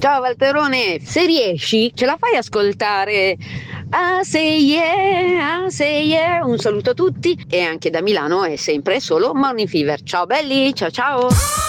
Ciao Valterone, se riesci ce la fai ascoltare? Ah say yeah, ah say yeah. Un saluto a tutti e anche da Milano è sempre solo Morning Fever. Ciao belli, ciao ciao.